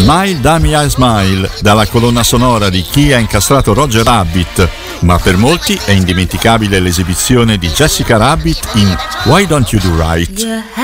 Smile Damn Ya Smile, dalla colonna sonora di Chi ha incastrato Roger Rabbit, ma per molti è indimenticabile l'esibizione di Jessica Rabbit in Why Don't You Do Right.